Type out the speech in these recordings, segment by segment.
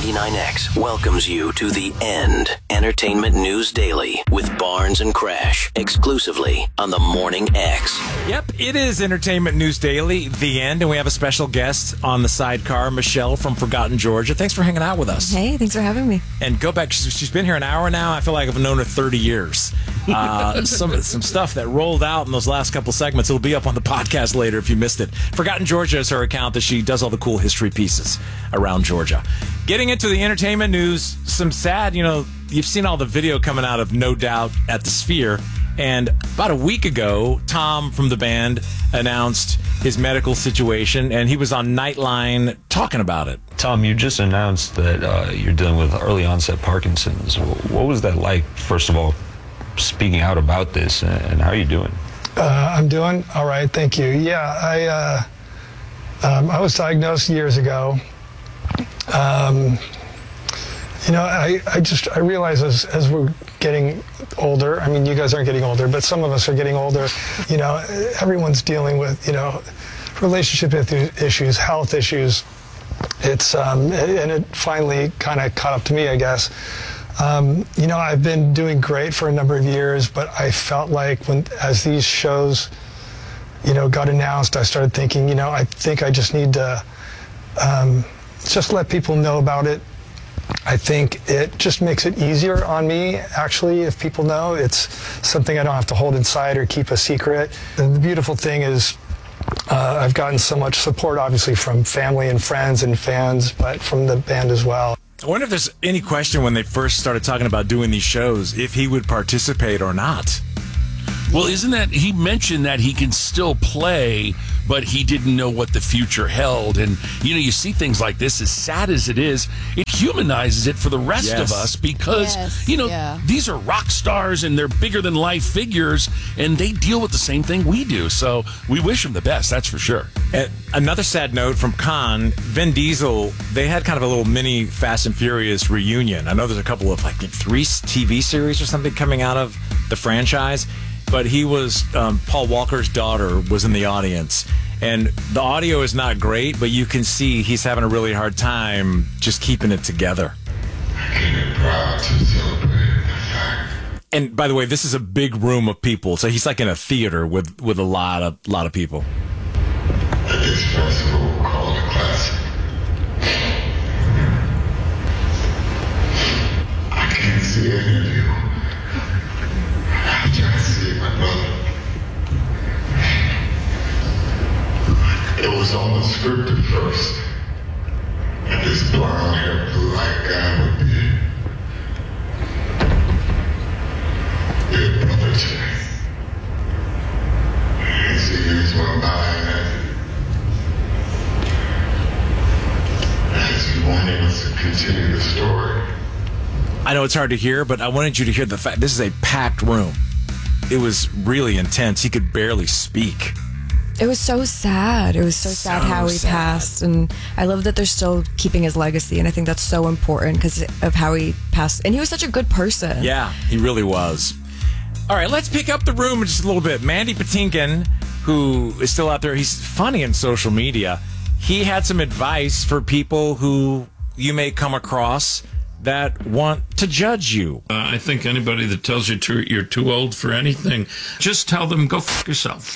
99X welcomes you to The End Entertainment News Daily with Barnes and Crash, exclusively on the Morning X. Yep, it is Entertainment News Daily, The End, and we have a special guest on the sidecar, Michelle from Forgotten Georgia. Thanks for hanging out with us. Hey, thanks for having me. And go back, she's been here an hour now. I feel like I've known her 30 years. Some stuff that rolled out in those last couple segments, it'll be up on the podcast later if you missed it. Forgotten Georgia is her account that she does all the cool history pieces around Georgia. Getting into the entertainment news, some sad, you've seen all the video coming out of No Doubt at the Sphere. And about a week ago, Tom from the band announced his medical situation, and he was on Nightline talking about it. Tom, you just announced that you're dealing with early onset Parkinson's. What was that like, first of all, speaking out about this, and how are you doing? I'm doing all right, thank you. Yeah, I was diagnosed years ago. I realize as we're getting older, I mean, you guys aren't getting older, but some of us are getting older, everyone's dealing with, relationship issues, health issues. It's, and it finally kind of caught up to me, I guess. I've been doing great for a number of years, but I felt like as these shows, got announced, I started thinking, I think I just need to just let people know about it. I think it just makes it easier on me, actually, if people know. It's something I don't have to hold inside or keep a secret. And the beautiful thing is I've gotten so much support, obviously, from family and friends and fans, but from the band as well. I wonder if there's any question when they first started talking about doing these shows, if he would participate or not. Well, isn't that, he mentioned that he can still play, but he didn't know what the future held. And, you see things like this, as sad as it is, it humanizes it for the rest of us because, these are rock stars and they're bigger than life figures and they deal with the same thing we do. So we wish him the best, that's for sure. And another sad note from Cannes, Vin Diesel, they had kind of a little mini Fast and Furious reunion. I know there's a couple of, 3 TV series or something coming out of the franchise. But he was, Paul Walker's daughter was in the audience. And the audio is not great, but you can see he's having a really hard time just keeping it together. I came proud to celebrate the fact. And by the way, this is a big room of people. So he's like in a theater with a lot of people. That this festival called a classic. I can't see any of you. I'm trying to see my brother. It was on the script at first. And this blonde-haired, blue-eyed guy would be a brother to me. And so years went by as he wanted us to continue the story. I know it's hard to hear, but I wanted you to hear the fact this is a packed room. It was really intense. He could barely speak. It was so sad. It was so sad how he passed. And I love that they're still keeping his legacy. And I think that's so important because of how he passed. And he was such a good person. Yeah, he really was. All right, let's pick up the room just a little bit. Mandy Patinkin, who is still out there, he's funny in social media. He had some advice for people who you may come across that want to judge you. I think anybody that tells you you're too old for anything, just tell them, go f*** yourself.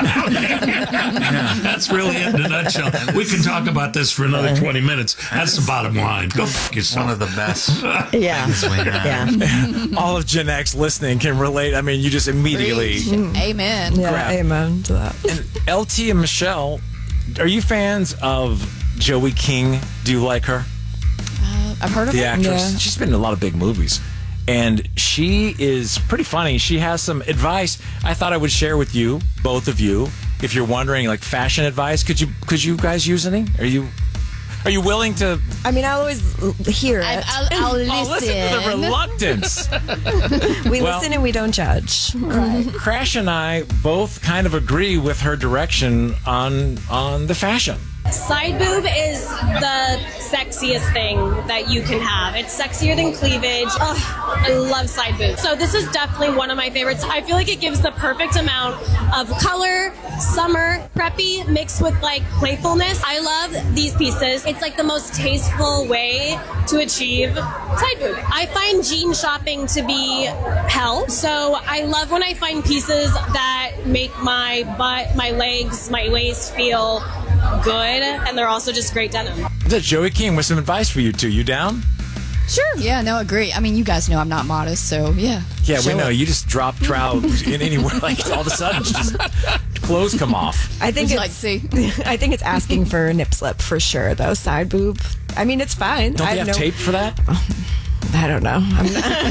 That's really it in a nutshell. We can talk about this for another 20 minutes. That's the bottom line. Go f*** yourself. One of the best. Yeah. All of Gen X listening can relate. I mean, you just immediately... Amen. Yeah, crap. amen to that. And LT and Michelle, are you fans of Joey King? Do you like her? I've heard of the her. actress. Yeah. She's been in a lot of big movies. And she is pretty funny. She has some advice I thought I would share with you, both of you. If you're wondering, fashion advice, could you guys use any? Are you willing to? I mean, I'll always hear it. I'll listen. Oh, listen to the reluctance. We listen and we don't judge. Right. Crash and I both kind of agree with her direction on the fashion. Side boob is the sexiest thing that you can have. It's sexier than cleavage. Ugh, I love side boobs. So this is definitely one of my favorites. I feel like it gives the perfect amount of color, summer, preppy, mixed with like playfulness. I love these pieces. It's like the most tasteful way to achieve side boob. I find jean shopping to be hell. So I love when I find pieces that make my butt, my legs, my waist feel good, and they're also just great denim. That's Joey King with some advice for you two. You down? Sure. Yeah, no, agree. I mean, you guys know I'm not modest, so yeah. Yeah, we Show know. it. You just drop trout in anywhere, like all of a sudden, just clothes come off. I think Would you it's like to see? I think it's asking for a nip slip for sure, though. Side boob. I mean, it's fine. Don't they I have tape for that? I don't know. I'm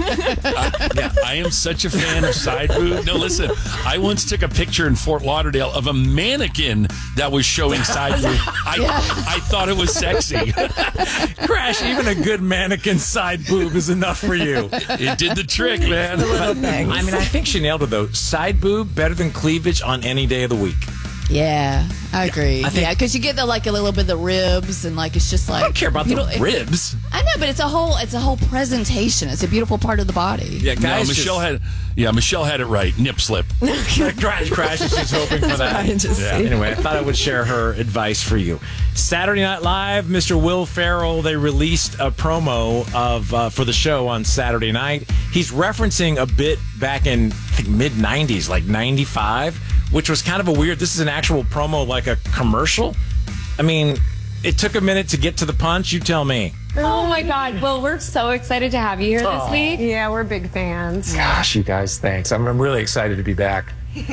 not. Yeah, I am such a fan of side boob. No, listen, I once took a picture in Fort Lauderdale of a mannequin that was showing side boob. I thought it was sexy. Crash, even a good mannequin side boob is enough for you. It did the trick, man. I mean, I think she nailed it, though. Side boob, better than cleavage on any day of the week. Yeah, I agree. I think- Yeah, because you get the like a little bit of the ribs and like it's just like I don't care about you the don't- ribs. I know, but it's a whole presentation. It's a beautiful part of the body. Yeah, No, guys. Michelle had it right. Nip slip. Crash is just hoping for that. Anyway, I thought I would share her advice for you. Saturday Night Live, Mr. Will Ferrell, they released a promo of for the show on Saturday night. He's referencing a bit back in, I think, mid-'90s, like 95, which was kind of a weird, this is an actual promo, like a commercial. I mean, it took a minute to get to the punch. You tell me. Oh my God. Well, we're so excited to have you here this week. Yeah, we're big fans. Gosh, you guys, thanks. I'm really excited to be back.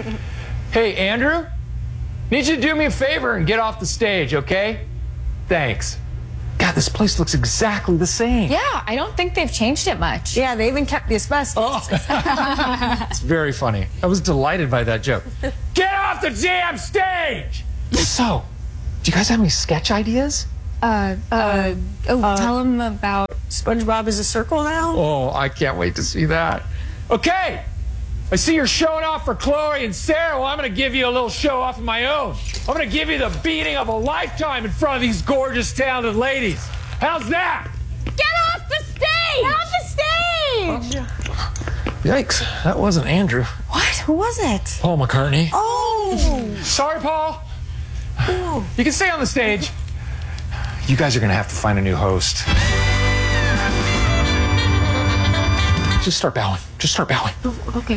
Hey, Andrew, need you to do me a favor and get off the stage, okay? Thanks. God, this place looks exactly the same. Yeah, I don't think they've changed it much. Yeah, they even kept the asbestos. It's very funny. I was delighted by that joke. Get off the damn stage! So, do you guys have any sketch ideas? Tell them about SpongeBob is a circle now. Oh, I can't wait to see that. Okay, I see you're showing off for Chloe and Sarah. Well, I'm going to give you a little show off of my own. I'm going to give you the beating of a lifetime in front of these gorgeous, talented ladies. How's that? Get off the stage! Get off the stage! Yikes, that wasn't Andrew. What? Who was it? Paul McCartney. Oh! Sorry, Paul. You can stay on the stage. You guys are going to have to find a new host. Just start bowing. Just start bowing. Okay.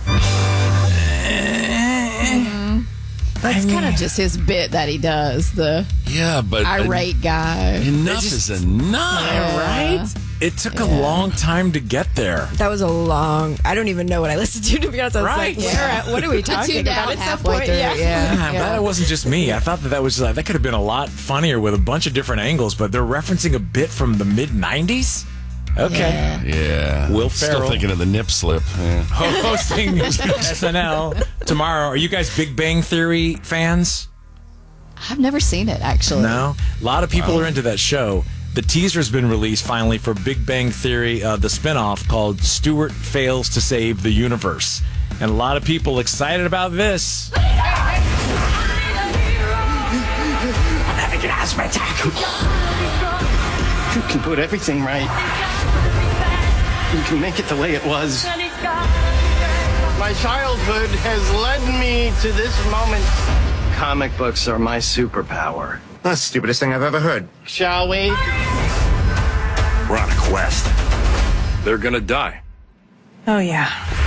That's kind of just his bit that he does. The but irate guy. Enough is enough. Right? It took a long time to get there. That was a long. I don't even know what I listened to be honest. I was Right. like, what are we talking about? At some halfway point, through. yeah. I'm glad it wasn't just me. I thought that was that could have been a lot funnier with a bunch of different angles, but they're referencing a bit from the mid-'90s. Okay. Yeah. Will Still Ferrell. thinking of the nip slip. Yeah. Hosting SNL tomorrow. Are you guys Big Bang Theory fans? I've never seen it actually. No? A lot of people are into that show. The teaser's been released finally for Big Bang Theory, the spinoff called Stuart Fails to Save the Universe. And a lot of people excited about this. You can put everything right. You can make it the way it was. My childhood has led me to this moment. Comic books are my superpower. That's the stupidest thing I've ever heard. Shall we? We're on a quest. They're gonna die. Oh, yeah.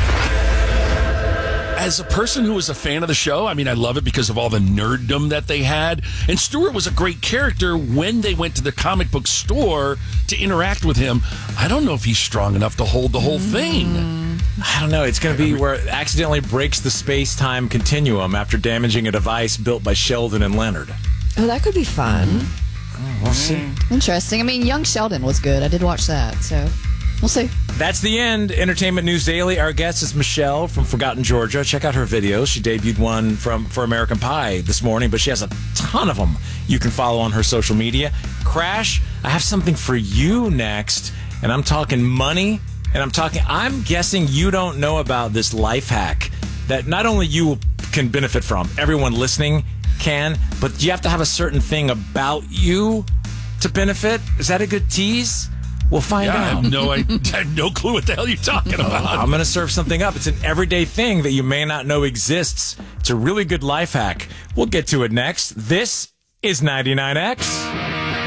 As a person who was a fan of the show, I mean, I love it because of all the nerddom that they had. And Stuart was a great character when they went to the comic book store to interact with him. I don't know if he's strong enough to hold the whole thing. I don't know. It's going to be where it accidentally breaks the space-time continuum after damaging a device built by Sheldon and Leonard. Oh, that could be fun. We'll see. Interesting. I mean, Young Sheldon was good. I did watch that, so we'll see. That's the end. Entertainment News Daily. Our guest is Michelle from Forgotten Georgia. Check out her videos. She debuted one for American Pie this morning, but she has a ton of them you can follow on her social media. Crash, I have something for you next, and I'm talking money, and I'm guessing you don't know about this life hack that not only you can benefit from, everyone listening can, but you have to have a certain thing about you to benefit? Is that a good tease? We'll find out. I have no clue what the hell you're talking about. I'm going to serve something up. It's an everyday thing that you may not know exists. It's a really good life hack. We'll get to it next. This is 99X.